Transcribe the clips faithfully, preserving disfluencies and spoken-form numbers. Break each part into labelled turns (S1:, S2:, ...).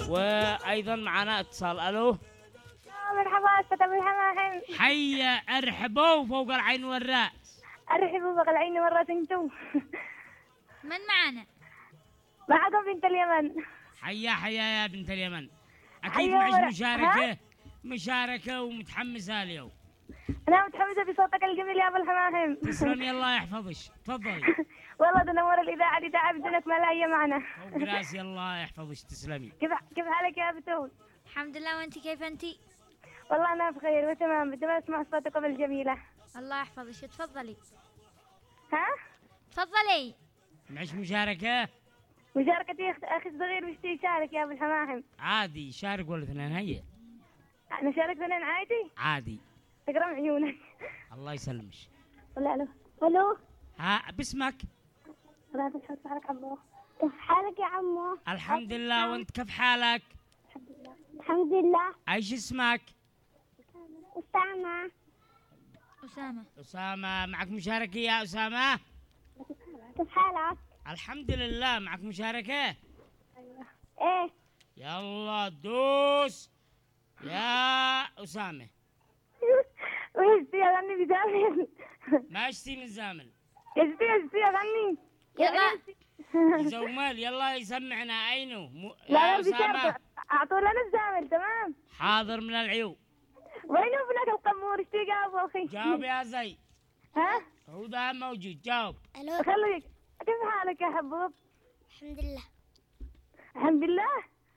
S1: وأيضا معنا اتصال. ألو
S2: مرحبا أستاذ أبو الحماحم.
S1: حيا ارحبوا فوق العين والرأس.
S2: أرحبوا فوق العين والرأس انتم.
S3: من معنا؟
S2: معكم بنت اليمن.
S1: حيا حيا يا بنت اليمن. أكيد
S2: أيوة
S1: معش
S2: ورا-
S1: مشاركة
S2: ها؟
S1: مشاركة ومتحمسة اليوم.
S2: أنا متحمسة بصوتك الجميل يا أبو الحماحم.
S1: تسلمي الله يحفظش. تفضلي.
S2: والله تنور الإذاعة الإذاعة بدونك ما لا هي معنا.
S1: فوق راسي الله يحفظش. تسلمي.
S2: كيف كيف حالك يا بتول؟
S3: الحمد لله، وانت كيف انتي؟
S2: والله أنا بخير وتمام. بدي بس أسمع صوتكم الجميلة.
S3: الله يحفظك. تفضلي
S2: ها؟
S3: تفضلي.
S1: معش مشاركة
S2: مشاركتي أخت أخي الصغير بيشتي يشارك يا أبو الحماحم.
S1: عادي. شارك ولا اثنين. هيا
S2: أنا شارك اثنين عادي.
S1: عادي.
S2: تقرم عيونك.
S1: الله يسلمش.
S2: ولا ألو ألو.
S1: ها باسمك؟
S2: لا تشهد حالك عمو. كيف حالك يا عمو؟
S1: الحمد لله. وانت كيف حالك؟
S2: الحمد لله.
S1: ايش اسمك؟
S2: أسامة.
S3: أسامة.
S1: أسامة. معك مشاركة يا أسامة؟
S2: كيف حالك؟
S1: الحمد لله. معك مشاركة؟
S2: إيه.
S1: يلا دوس يا أسامة.
S2: ويشتي أغني بزامل.
S1: ما اشتي من زامل.
S2: يشتي يشتي أغني.
S3: يلا.
S1: زومال يلا يسمعنا. أينو م...
S2: لا
S1: يا
S2: لا بشرط
S1: أسامة.
S2: أعطوا لنا الزامل تمام.
S1: حاضر من العيوب.
S2: وينو ابنك القمور اشتي جابه أخي؟
S1: جاوب يا زي.
S2: ها؟
S1: هو ده موجود. جاوب.
S4: ألو.
S2: خليك. كيف حالك يا حبوب؟
S4: الحمد لله.
S2: الحمد لله.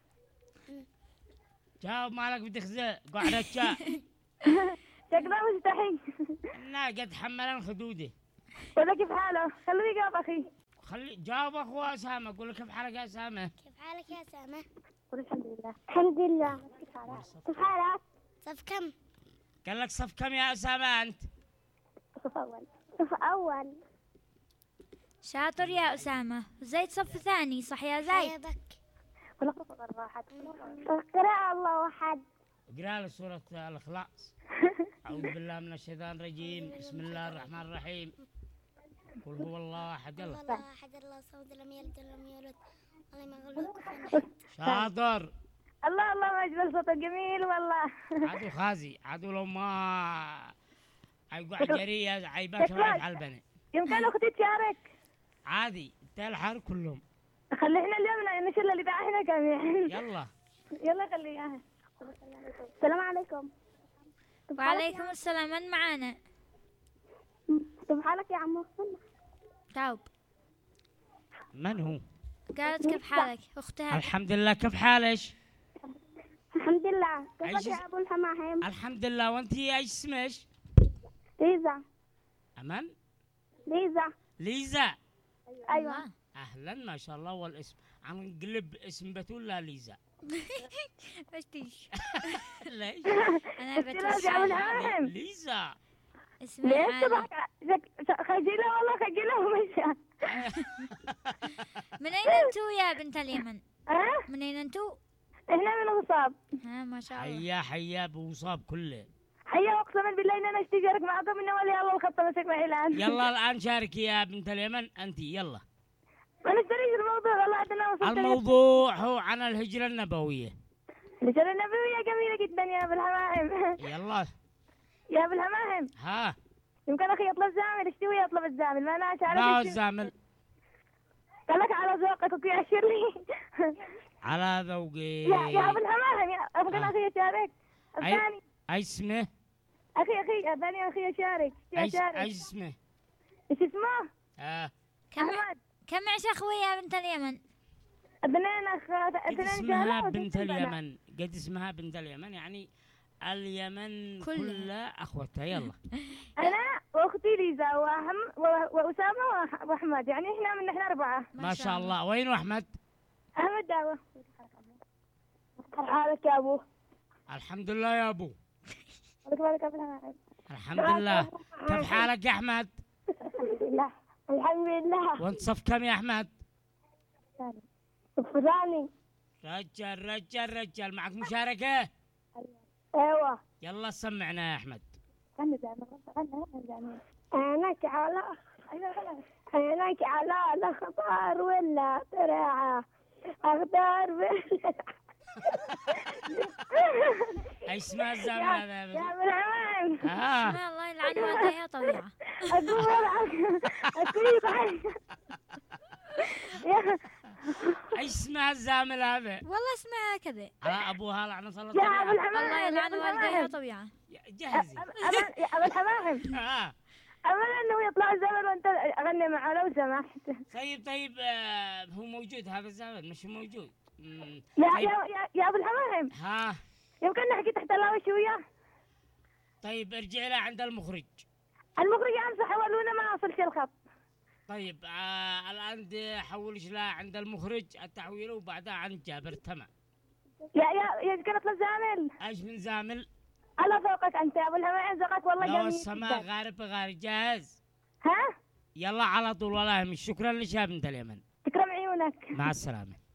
S1: جاوب مالك بتخزى. قاعد اتشا.
S2: شكله مستحي.
S1: لا قد حملان خدوده.
S2: ولا كيف حاله؟ خليه يجاوب أخي.
S1: خلي جاوب أخو أسامة. قول له كيف حالك يا أسامة؟
S4: كيف حالك يا سامة؟
S2: قول الحمد لله. الحمد لله. كيف حالك؟ كيف حالك؟
S4: صف كم؟
S1: قال لك صف كم يا أسامة أنت؟
S2: صف أول. صف أول.
S3: شاطر يا أسامة. زيد صف ثاني صح يا زيد؟
S4: حياتك.
S2: ولا صف واحد. قراءة الله أحد.
S1: اقرأ له سورة الإخلاص. أعوذ بالله من الشيطان الرجيم. بسم الله الرحمن الرحيم. قل هو الله أحد. يلا.
S4: الله أحد الله الصمد لم يلد ولم يولد ولم يكن له كفوا أحد.
S1: شاطر.
S2: الله الله ما أجمل صوته جميل والله.
S1: عدو خازي. عدو لو ما أيقع جريئة عيبك رايح على البني.
S2: يمكن أختي تشارك.
S1: عادي. تلحر كلهم.
S2: خلينا اليوم نشيل اللي احنا كمان.
S1: يلا.
S2: يلا خليها. السلام عليكم.
S3: وعليكم السلام. من معانا؟
S2: كيف حالك يا عمو؟
S3: جاوب.
S1: من هو؟
S3: قالت كيف حالك أختها.
S1: الحمد لله. كيف حالك؟
S2: الحمد لله.
S1: أيش
S2: كيفك
S1: اس-
S2: يا أبو الحماحم؟
S1: الحمد لله. وانت ايش اسمك؟
S2: ليزا.
S1: أمن؟
S2: ليزا.
S1: ليزا.
S2: أيوة.
S3: الله.
S1: أهلا ما شاء الله. والاسم عم نقلب اسم بتول لا ليزا.
S3: ايش تيش؟
S1: ليش؟
S3: أنا
S2: قلت له يا أبو
S3: بتوسع.
S2: الحماحم.
S1: ليزا.
S3: اسمي
S2: ليش
S3: عالي.
S2: تضحك؟ شك- خجلة والله خجلة ومشى.
S3: من أين أنتوا يا بنت اليمن؟
S2: ها؟
S3: من أين أنتوا؟
S2: إحنا من الغصاب.
S3: ها ما شاء الله.
S1: حيا حيا بوصاب كله.
S2: حيا أقسم بالله إن أنا أشترك معكم إنه ولي الله الخط مسك معي الآن.
S1: يلا الآن شاركي يا بنت اليمن. أنت يلا.
S2: ما نشتريش الموضوع والله عندنا وصلت.
S1: الموضوع هو عن الهجرة النبوية.
S2: الهجرة النبوية جميلة جدا يا أبو الحماحم.
S1: يلا.
S2: يا أبو الحماحم.
S1: ها.
S2: يمكن أخي يطلب زامل اشتوي يطلب الزامل ما أنا
S1: ما هو
S2: عارف.
S1: الزامل.
S2: قال لك على ذوقك ويأشر لي.
S1: على ذوقي.
S2: يا يا أبو الحماحم يا يمكن
S1: آه.
S2: أخي يشارك.
S1: أي
S2: الثاني
S1: أي اسمه؟
S2: أخي أخي الثاني أخي يشارك.
S1: أي
S2: يشارك.
S1: أي اسمه؟
S2: إيش اسمه؟
S1: آه.
S3: كم
S2: أحمد.
S3: كم عش أخوي يا بنت اليمن؟
S2: اثنين أخ
S1: قد
S2: اثنين
S1: اسمها
S2: شهر
S1: بنت اليمن. قد اسمها بنت اليمن يعني اليمن
S3: كلها.
S1: كلها أخوتها. يلا.
S2: أنا وأختي ليزا وأحم و- وأسامة وأح- وأحمد يعني إحنا من إحنا أربعة.
S1: ما شاء الله. وين أحمد؟
S2: أحمد دعوة. كيف حالك يا أبو؟
S1: الحمد لله يا أبو.
S2: كيف حالك يا أبو؟
S1: الحمد لله. كيف حالك يا أحمد؟
S2: الحمد لله. الحمد لله.
S1: وانت صف كم يا أحمد؟
S2: فلاني.
S1: رجال رجال رجال. معك مشاركة؟
S2: أيوة.
S1: يلا سمعنا يا أحمد.
S2: عينك على عينك على الأخضر ولا ترعى أخضر ولا
S1: ايش اسمها الزامل
S2: يا
S1: هذا يا
S2: يا
S1: بنت؟
S2: ابو العمام.
S1: اه
S3: اسمها الله يلعن والديها طبيعة.
S2: اقول وضعك اكيد عايش. يا
S1: ايش اسمها الزامل هذا؟
S3: والله اسمها كذا.
S1: على ابوها لعنة الله
S2: يا ابو
S1: طبيعة.
S2: الحمام.
S3: الله
S2: يا
S3: يلعن
S2: أبو
S3: والديها
S2: الحمام.
S3: طبيعة.
S1: جهزي.
S2: أبا- يا ابو الحمام.
S1: اه
S2: امل انه يطلع الزمن وانت اغني معه لو سمحت.
S1: طيب طيب آه هو موجود هذا الزامل مش موجود. مم.
S2: يا
S1: طيب.
S2: يا يا, يا ابو الحمام،
S1: ها
S2: يمكن نحكي تحت الله شويه.
S1: طيب ارجع لها عند المخرج.
S2: المخرج امس حولونا ما وصلش الخط.
S1: طيب آه الآن دي حولش لها عند المخرج التحويل وبعدها عند جابر تمام.
S2: يا يا يا كانت الزامل
S1: ايش من زامل؟
S2: على فوقك انت يا ابو الحمام، يرزقك والله
S1: لو
S2: جميل
S1: السماء
S2: جداً.
S1: غارب غارب جاهز.
S2: ها
S1: يلا على طول والله مش شكرا لشاب انت اليمن.
S2: تكرم عيونك.
S1: مع السلامة.